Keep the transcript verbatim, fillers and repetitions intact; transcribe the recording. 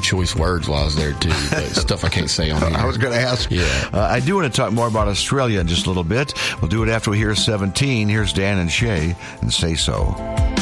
choice words while I was there, too, but stuff I can't say on here. I was going to ask. Yeah. Uh, I do want to talk more about Australia in just a little bit. We'll do it after we hear seventeen. Here's Dan and Shay and Say So.